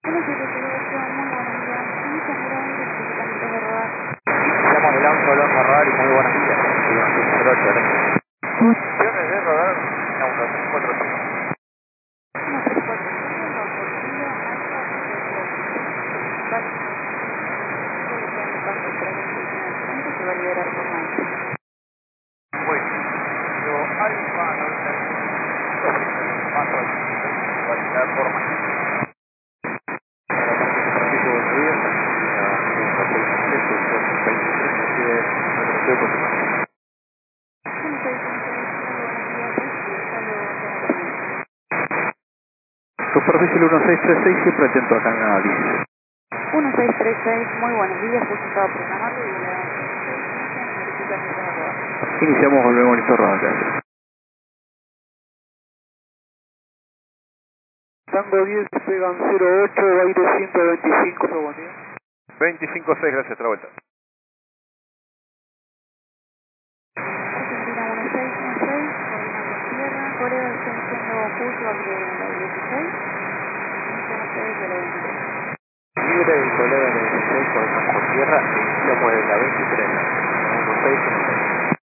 Iniciamos el auto de radar y muy buenos días. 108, gracias. Funciones de radar, auto 345. Muy bien. Yo Alfa 95, paso al validar por mañana. Francisco, buenos días. Superficie 1636, siempre atento acá en la 16. 1636, muy buenos días, justo estaba programando y la Iniciamos, volvemos listo radar, gracias. Tango 10, pegan 08, aire 125, buen día. 25-6, gracias, otra vuelta. Argentina 1616, coordinando tierra, Corea extensiendo Pushback de la 16, 16 de la 23. Libre del colega de 16, coordinamos por tierra, iniciamos de la 23, 16,